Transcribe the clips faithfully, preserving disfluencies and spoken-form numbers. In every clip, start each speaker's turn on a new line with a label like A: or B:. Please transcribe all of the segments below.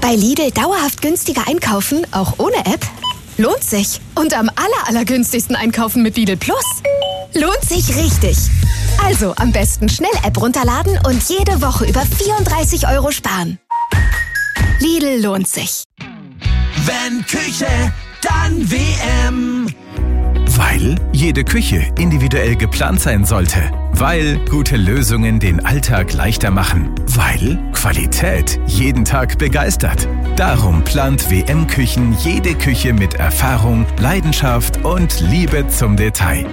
A: Bei Lidl dauerhaft günstiger einkaufen, auch ohne App? Lohnt sich. Und am aller, allergünstigsten einkaufen mit Lidl Plus? Lohnt sich richtig. Also am besten schnell App runterladen und jede Woche über vierunddreißig Euro sparen. Lidl lohnt sich.
B: Wenn Küche, dann W M.
C: Weil jede Küche individuell geplant sein sollte. Weil gute Lösungen den Alltag leichter machen. Weil Qualität jeden Tag begeistert. Darum plant W M Küchen jede Küche mit Erfahrung, Leidenschaft und Liebe zum Detail.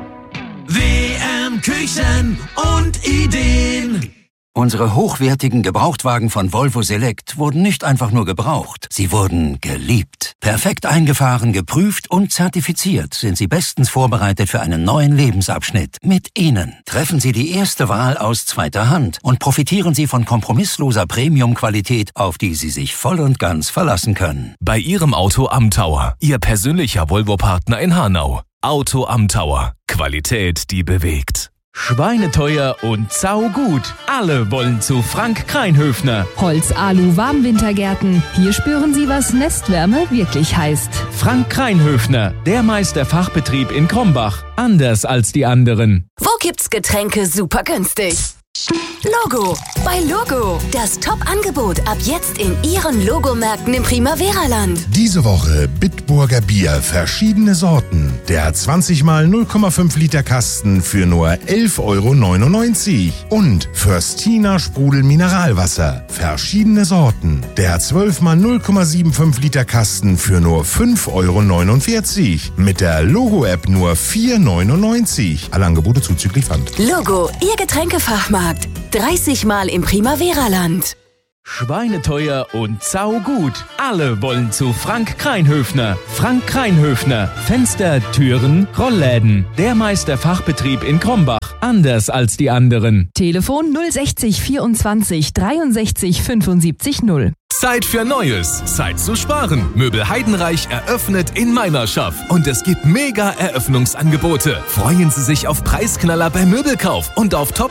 B: W M Küchen und Ideen.
D: Unsere hochwertigen Gebrauchtwagen von Volvo Select wurden nicht einfach nur gebraucht, sie wurden geliebt. Perfekt eingefahren, geprüft und zertifiziert sind sie bestens vorbereitet für einen neuen Lebensabschnitt. Mit ihnen treffen Sie die erste Wahl aus zweiter Hand und profitieren Sie von kompromissloser Premium-Qualität, auf die Sie sich voll und ganz verlassen können.
E: Bei Ihrem Auto am Tower, Ihr persönlicher Volvo-Partner in Hanau. Auto am Tower. Qualität, die bewegt. Schweineteuer und saugut. Alle wollen zu Frank Kreinhöfner.
F: Holz, Alu, Warmwintergärten. Hier spüren Sie, was Nestwärme wirklich heißt.
E: Frank Kreinhöfner, der Meisterfachbetrieb in Krombach. Anders als die anderen.
G: Wo gibt's Getränke super günstig? Logo. Bei Logo. Das Top-Angebot ab jetzt in Ihren Logomärkten im Primavera-Land.
H: Diese Woche Bitburger Bier, verschiedene Sorten. Der zwanzig mal null Komma fünf Liter Kasten für nur elf Euro neunundneunzig. Und Förstina Sprudel Mineralwasser, verschiedene Sorten. Der zwölf mal null Komma fünfundsiebzig Liter Kasten für nur fünf Euro neunundvierzig. Mit der Logo-App nur vier Euro neunundneunzig. Alle Angebote zuzüglich Pfand.
G: Logo, Ihr Getränkefachmarkt. dreißig Mal im Primavera-Land.
E: Schweineteuer und saugut. Alle wollen zu Frank Kreinhöfner. Frank Kreinhöfner. Fenster, Türen, Rollläden. Der Meisterfachbetrieb in Krombach. Anders als die anderen.
F: Telefon null sechzig vierundzwanzig dreiundsechzig fünfundsiebzig null.
E: Zeit für Neues. Zeit zu sparen. Möbel Heidenreich eröffnet in Meimerschaft. Und es gibt mega Eröffnungsangebote. Freuen Sie sich auf Preisknaller beim Möbelkauf und auf Top